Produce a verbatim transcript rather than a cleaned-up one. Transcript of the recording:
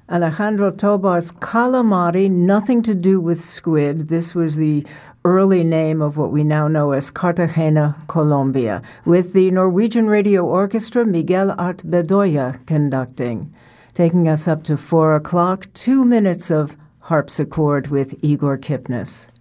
Alejandro Tobar's Calamari, nothing to do with squid. This was the early name of what we now know as Cartagena, Colombia, with the Norwegian Radio Orchestra, Miguel Art Bedoya, conducting. Taking us up to four o'clock, two minutes of harpsichord with Igor Kipnis.